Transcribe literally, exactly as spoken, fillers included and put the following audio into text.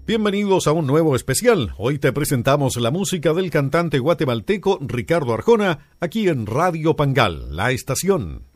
Bienvenidos a un nuevo especial. Hoy te presentamos la música del cantante guatemalteco Ricardo Arjona, aquí en Radio Pangal, la estación.